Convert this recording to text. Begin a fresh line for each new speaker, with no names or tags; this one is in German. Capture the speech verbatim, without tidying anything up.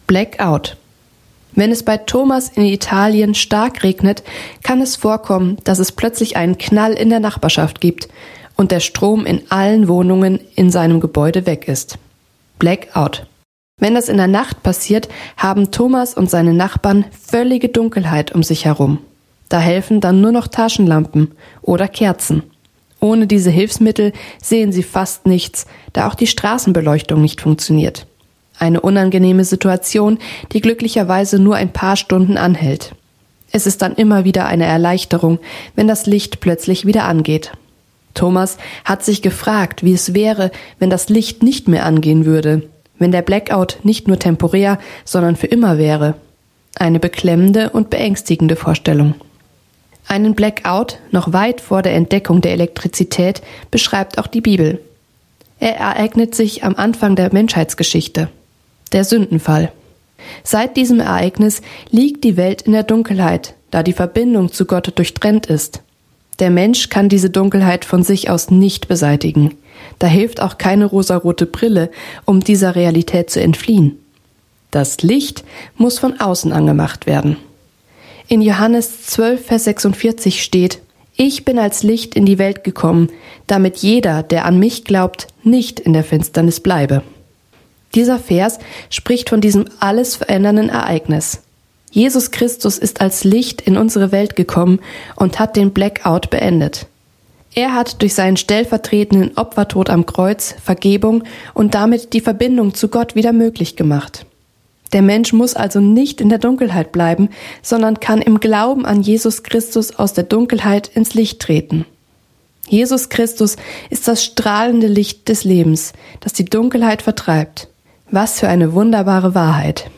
Blackout. Wenn es bei Thomas in Italien stark regnet, kann es vorkommen, dass es plötzlich einen Knall in der Nachbarschaft gibt und der Strom in allen Wohnungen in seinem Gebäude weg ist. Blackout. Wenn das in der Nacht passiert, haben Thomas und seine Nachbarn völlige Dunkelheit um sich herum. Da helfen dann nur noch Taschenlampen oder Kerzen. Ohne diese Hilfsmittel sehen sie fast nichts, da auch die Straßenbeleuchtung nicht funktioniert. Eine unangenehme Situation, die glücklicherweise nur ein paar Stunden anhält. Es ist dann immer wieder eine Erleichterung, wenn das Licht plötzlich wieder angeht. Thomas hat sich gefragt, wie es wäre, wenn das Licht nicht mehr angehen würde, wenn der Blackout nicht nur temporär, sondern für immer wäre. Eine beklemmende und beängstigende Vorstellung. Einen Blackout, noch weit vor der Entdeckung der Elektrizität, beschreibt auch die Bibel. Er ereignet sich am Anfang der Menschheitsgeschichte. Der Sündenfall. Seit diesem Ereignis liegt die Welt in der Dunkelheit, da die Verbindung zu Gott durchtrennt ist. Der Mensch kann diese Dunkelheit von sich aus nicht beseitigen. Da hilft auch keine rosarote Brille, um dieser Realität zu entfliehen. Das Licht muss von außen angemacht werden. In Johannes zwölf, Vers sechsundvierzig steht: Ich bin als Licht in die Welt gekommen, damit jeder, der an mich glaubt, nicht in der Finsternis bleibe. Dieser Vers spricht von diesem alles verändernden Ereignis. Jesus Christus ist als Licht in unsere Welt gekommen und hat den Blackout beendet. Er hat durch seinen stellvertretenden Opfertod am Kreuz Vergebung und damit die Verbindung zu Gott wieder möglich gemacht. Der Mensch muss also nicht in der Dunkelheit bleiben, sondern kann im Glauben an Jesus Christus aus der Dunkelheit ins Licht treten. Jesus Christus ist das strahlende Licht des Lebens, das die Dunkelheit vertreibt. Was für eine wunderbare Wahrheit!